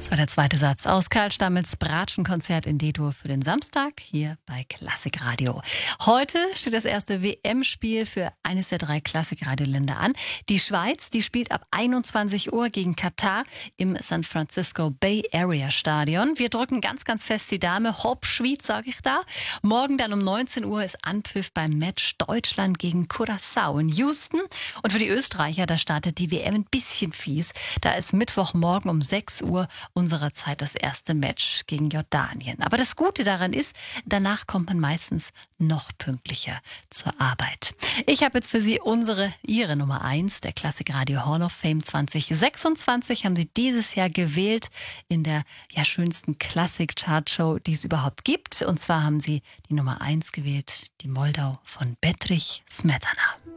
Das war der zweite Satz aus Karl Stammels Bratschenkonzert in D-Dur für den Samstag hier bei Klassikradio. Heute steht das erste WM-Spiel für eines der drei Klassikradio-Länder an. Die Schweiz, die spielt ab 21 Uhr gegen Katar im San Francisco Bay Area Stadion. Wir drücken ganz, ganz fest die Dame. Hopp, Schweiz, sage ich da. Morgen dann um 19 Uhr ist Anpfiff beim Match Deutschland gegen Curaçao in Houston. Und für die Österreicher, da startet die WM ein bisschen fies. Da ist Mittwochmorgen um 6 Uhr unserer Zeit das erste Match gegen Jordanien. Aber das Gute daran ist, danach kommt man meistens noch pünktlicher zur Arbeit. Ich habe jetzt für Sie Ihre Nummer 1, der Klassikradio Hall of Fame 2026, haben Sie dieses Jahr gewählt in der schönsten Klassik-Chart-Show, die es überhaupt gibt. Und zwar haben Sie die Nummer 1 gewählt, die Moldau von Bedřich Smetana.